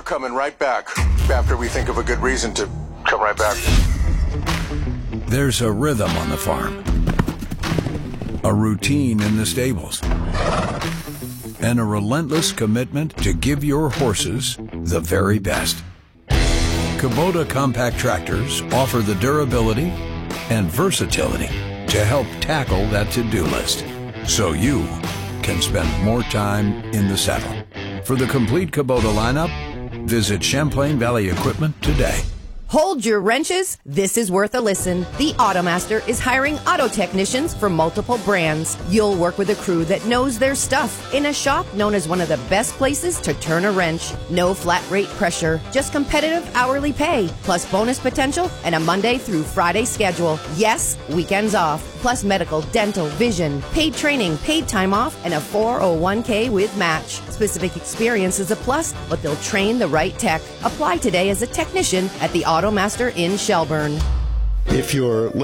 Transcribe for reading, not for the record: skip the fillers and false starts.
We're coming right back after we think of a good reason to come right back. There's a rhythm on the farm, a routine in the stables, and a relentless commitment to give your horses the very best. Kubota compact tractors offer the durability and versatility to help tackle that to-do list, so you can spend more time in the saddle. For the complete Kubota lineup, visit Champlain Valley Equipment today. Hold your wrenches. This is worth a listen. The Automaster is hiring auto technicians for multiple brands. You'll work with a crew that knows their stuff in a shop known as one of the best places to turn a wrench. No flat rate pressure, just competitive hourly pay, plus bonus potential and a Monday through Friday schedule. Yes, weekends off, plus medical, dental, vision, paid training, paid time off, and a 401k with match. Specific experience is a plus, but they'll train the right tech. Apply today as a technician at the Automaster in Shelburne. If you're